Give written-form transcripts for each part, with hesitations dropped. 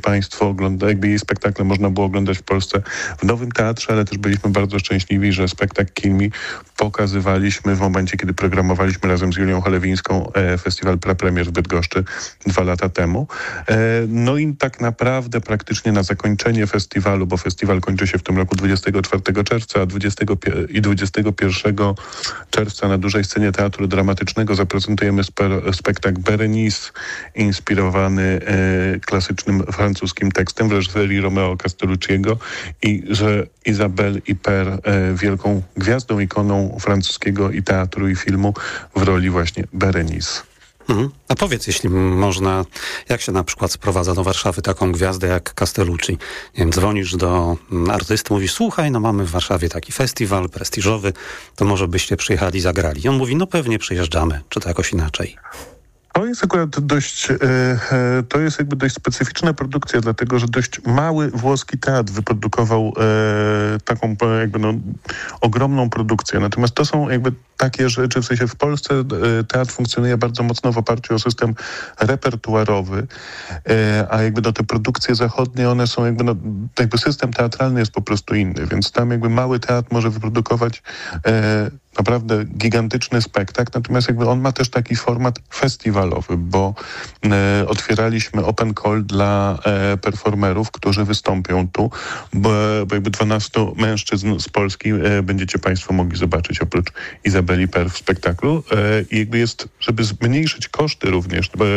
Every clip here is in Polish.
państwo jakby jej spektakle można było oglądać w Polsce w Nowym Teatrze, ale też byliśmy bardzo szczęśliwi, że spektakl Kill Me pokazywaliśmy w momencie, kiedy programowaliśmy razem z Julią Cholewińską festiwal Prapremier w Bydgoszczy 2 lata temu. No i tak naprawdę praktycznie na zakończenie festiwalu, bo festiwal kończy się w tym roku 24 czerwca, a 21 czerwca na dużej scenie Teatru Dramatycznego zaprezentujemy spektakl Berenice, inspirowany klasycznym francuskim tekstem w reżyserii Romeo Castellucciego i że Isabelle Huppert, wielką gwiazdą, ikoną francuskiego i teatru, i filmu w roli właśnie Berenice. A powiedz, jeśli można, jak się na przykład sprowadza do Warszawy taką gwiazdę jak Castellucci? Nie wiem, dzwonisz do artysty, mówisz, słuchaj, no mamy w Warszawie taki festiwal prestiżowy, to może byście przyjechali, zagrali. I on mówi, no pewnie przyjeżdżamy, czy to jakoś inaczej? To jest akurat to jest jakby dość specyficzna produkcja, dlatego że dość mały włoski teatr wyprodukował taką jakby ogromną produkcję. Natomiast to są jakby takie rzeczy, w sensie w Polsce teatr funkcjonuje bardzo mocno w oparciu o system repertuarowy, a jakby te produkcje zachodnie, one są jakby system teatralny jest po prostu inny, więc tam jakby mały teatr może wyprodukować naprawdę gigantyczny spektakl, natomiast jakby on ma też taki format festiwalowy, bo otwieraliśmy open call dla performerów, którzy wystąpią tu, bo jakby 12 mężczyzn z Polski będziecie państwo mogli zobaczyć oprócz Isabelle Huppert w spektaklu i jakby jest, żeby zmniejszyć koszty również, bo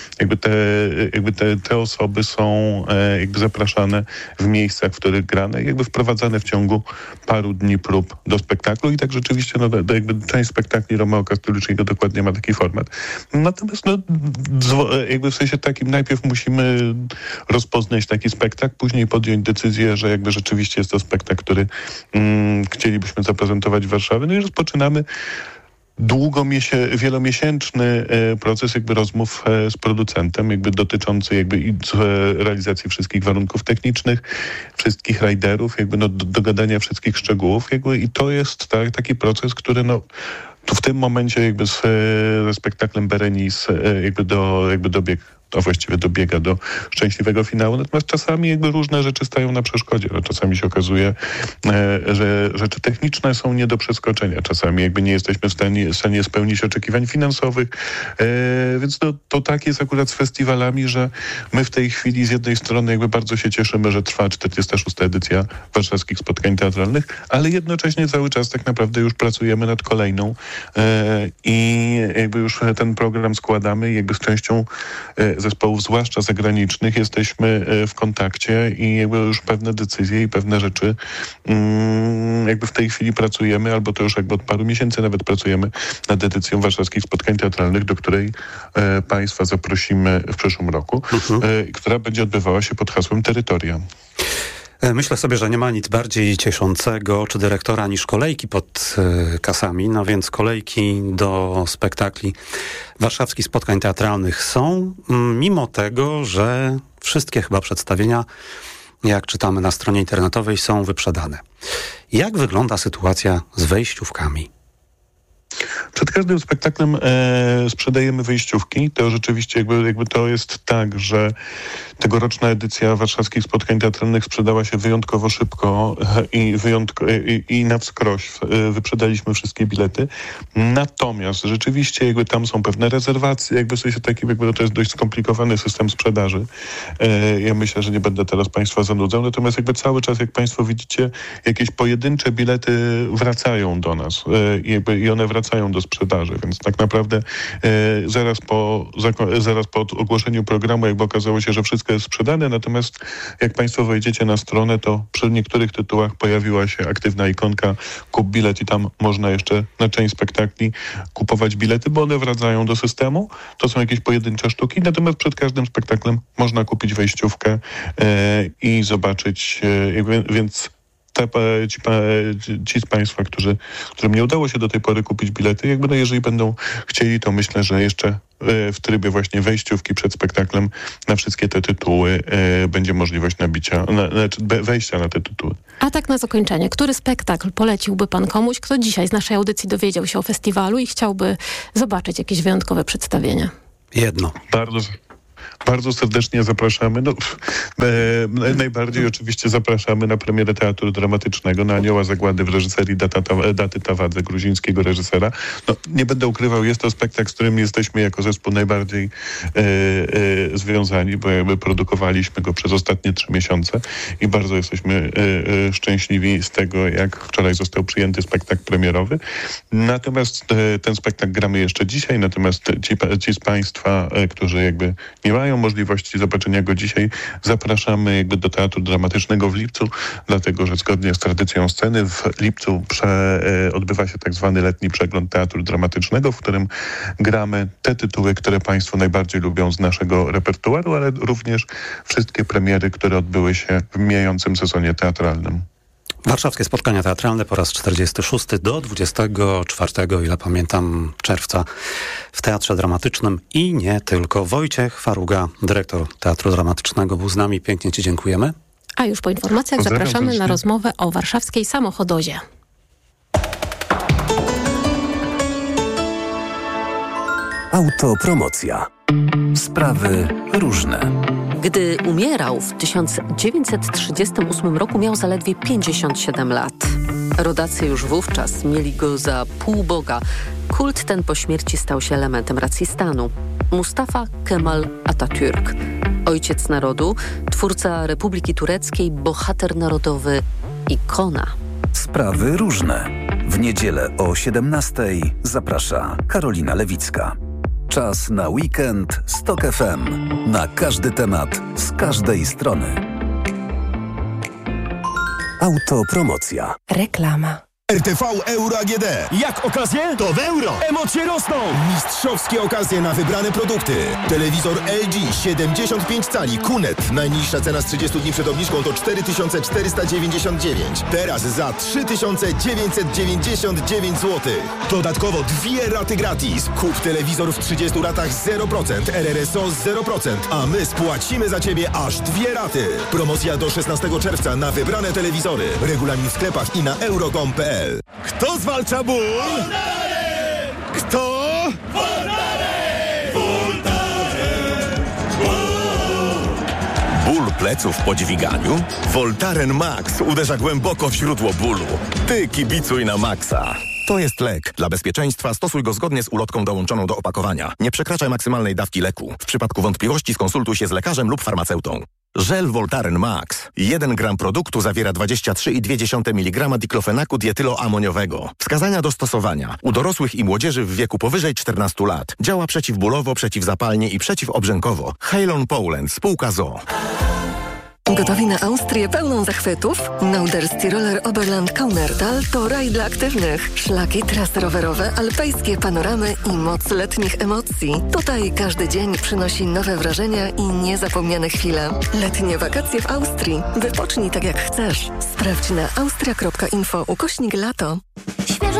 jakby te osoby są jakby zapraszane w miejscach, w których grane, jakby wprowadzane w ciągu paru dni prób do spektaklu i tak rzeczywiście jakby część spektakli Romeo Castellucciego dokładnie ma taki format. Natomiast jakby w sensie takim najpierw musimy rozpoznać taki spektakl, później podjąć decyzję, że jakby rzeczywiście jest to spektakl, który chcielibyśmy zaprezentować w Warszawie. No i rozpoczynamy wielomiesięczny proces jakby rozmów z producentem, jakby dotyczący jakby realizacji wszystkich warunków technicznych, wszystkich riderów, jakby dogadania wszystkich szczegółów, jakby i to jest taki proces, który tu w tym momencie jakby ze spektaklem Berenice właściwie dobiega do szczęśliwego finału. Natomiast czasami jakby różne rzeczy stają na przeszkodzie. Czasami się okazuje, że rzeczy techniczne są nie do przeskoczenia. Czasami jakby nie jesteśmy w stanie spełnić oczekiwań finansowych. Więc to tak jest akurat z festiwalami, że my w tej chwili z jednej strony jakby bardzo się cieszymy, że trwa 46. edycja warszawskich spotkań teatralnych, ale jednocześnie cały czas tak naprawdę już pracujemy nad kolejną i jakby już ten program składamy i jakby z częścią zespołów, zwłaszcza zagranicznych, jesteśmy w kontakcie i jakby już pewne decyzje i pewne rzeczy jakby w tej chwili pracujemy, albo to już jakby od paru miesięcy nawet pracujemy nad edycją warszawskich spotkań teatralnych, do której państwa zaprosimy w przyszłym roku, która będzie odbywała się pod hasłem Terytoria. Myślę sobie, że nie ma nic bardziej cieszącego czy dyrektora niż kolejki pod kasami, no więc kolejki do spektakli warszawskich spotkań teatralnych są, mimo tego, że wszystkie chyba przedstawienia, jak czytamy na stronie internetowej, są wyprzedane. Jak wygląda sytuacja z wejściówkami? Przed każdym spektaklem sprzedajemy wejściówki. To rzeczywiście jakby to jest tak, że tegoroczna edycja warszawskich spotkań teatralnych sprzedała się wyjątkowo szybko i na wskroś wyprzedaliśmy wszystkie bilety. Natomiast rzeczywiście jakby tam są pewne rezerwacje, jakby w sensie takim, jakby to jest dość skomplikowany system sprzedaży. Ja myślę, że nie będę teraz państwa zanudzał, natomiast jakby cały czas, jak państwo widzicie, jakieś pojedyncze bilety wracają do nas i one wracają do sprzedaży, więc tak naprawdę zaraz po ogłoszeniu programu jakby okazało się, że wszystko jest sprzedane, natomiast jak państwo wejdziecie na stronę, to przy niektórych tytułach pojawiła się aktywna ikonka kup bilet i tam można jeszcze na część spektakli kupować bilety, bo one wracają do systemu. To są jakieś pojedyncze sztuki, natomiast przed każdym spektaklem można kupić wejściówkę i zobaczyć, więc ci z państwa, którym nie udało się do tej pory kupić bilety, jeżeli będą chcieli, to myślę, że jeszcze w trybie właśnie wejściówki przed spektaklem na wszystkie te tytuły będzie możliwość wejścia na te tytuły. A tak na zakończenie, który spektakl poleciłby pan komuś, kto dzisiaj z naszej audycji dowiedział się o festiwalu i chciałby zobaczyć jakieś wyjątkowe przedstawienia? Jedno. Bardzo serdecznie zapraszamy. Najbardziej oczywiście zapraszamy na premierę Teatru Dramatycznego, na Anioła Zagłady w reżyserii Daty Tawadze, gruzińskiego reżysera. Nie będę ukrywał, jest to spektakl, z którym jesteśmy jako zespół najbardziej związani, bo jakby produkowaliśmy go przez ostatnie 3 miesiące i bardzo jesteśmy szczęśliwi z tego, jak wczoraj został przyjęty spektakl premierowy. Natomiast ten spektakl gramy jeszcze dzisiaj, natomiast ci z Państwa, którzy jakby nie mają możliwości zobaczenia go dzisiaj, zapraszamy jakby do Teatru Dramatycznego w lipcu, dlatego że zgodnie z tradycją sceny w lipcu odbywa się tak zwany letni przegląd Teatru Dramatycznego, w którym gramy te tytuły, które Państwo najbardziej lubią z naszego repertuaru, ale również wszystkie premiery, które odbyły się w mijającym sezonie teatralnym. Warszawskie spotkania teatralne po raz 46 do 24, ile pamiętam, czerwca w Teatrze Dramatycznym i nie tylko. Wojciech Faruga, dyrektor Teatru Dramatycznego, był z nami. Pięknie Ci dziękujemy. A już po informacjach zapraszamy na rozmowę o warszawskiej samochodozie. Autopromocja. Sprawy różne. Gdy umierał w 1938 roku, miał zaledwie 57 lat. Rodacy już wówczas mieli go za półboga. Kult ten po śmierci stał się elementem racji stanu. Mustafa Kemal Atatürk, ojciec narodu, twórca Republiki Tureckiej, bohater narodowy, ikona. Sprawy różne. W niedzielę o 17:00 zaprasza Karolina Lewicka. Czas na weekend z TOK FM. Na każdy temat, z każdej strony. Autopromocja. Reklama. RTV Euro AGD. Jak okazje? To w euro. Emocje rosną! Mistrzowskie okazje na wybrane produkty. Telewizor LG 75 cali QNET. Najniższa cena z 30 dni przed obniżką to 4499. Teraz za 3999 zł. Dodatkowo 2 raty gratis. Kup telewizor w 30 ratach 0%, RRSO 0%, a my spłacimy za Ciebie aż 2 raty. Promocja do 16 czerwca na wybrane telewizory. Regulamin w sklepach i na euro.com.pl. Kto zwalcza ból? Kto? Ból pleców po dźwiganiu? Voltaren Max uderza głęboko w źródło bólu. Ty kibicuj na Maxa. To jest lek. Dla bezpieczeństwa stosuj go zgodnie z ulotką dołączoną do opakowania. Nie przekraczaj maksymalnej dawki leku. W przypadku wątpliwości skonsultuj się z lekarzem lub farmaceutą. Żel Voltaren Max. 1 gram produktu zawiera 23,2 mg diklofenaku dietyloamoniowego. Wskazania do stosowania. U dorosłych i młodzieży w wieku powyżej 14 lat. Działa przeciwbólowo, przeciwzapalnie i przeciwobrzękowo. Heilon Poland, spółka ZOO. Gotowi na Austrię pełną zachwytów? Norderstiroler Oberland Kaunertal to raj dla aktywnych. Szlaki, trasy rowerowe, alpejskie panoramy i moc letnich emocji. Tutaj każdy dzień przynosi nowe wrażenia i niezapomniane chwile. Letnie wakacje w Austrii. Wypocznij tak jak chcesz. Sprawdź na austria.info/lato.